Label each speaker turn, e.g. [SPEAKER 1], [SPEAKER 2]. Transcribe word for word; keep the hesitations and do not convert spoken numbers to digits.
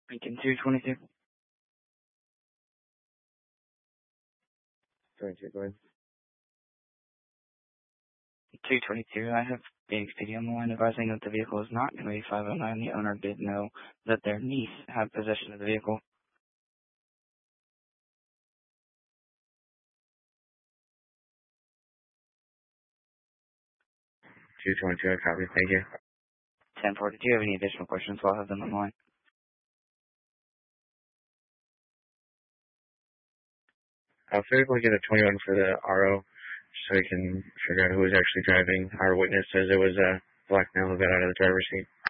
[SPEAKER 1] Lincoln two twenty-two.
[SPEAKER 2] twenty-two, go ahead.
[SPEAKER 1] two twenty-two, I have Phoenix P D on the line advising that the vehicle is not going to be five oh nine. The owner did know that their niece had possession of the vehicle.
[SPEAKER 2] two twenty-two, I copy. Thank you.
[SPEAKER 1] ten forty, do you have any additional questions? I'll have them on the line.
[SPEAKER 2] I'll physically get a twenty-one for the R O so we can figure out who was actually driving. Our witness says it was a black male who got out of the driver's seat.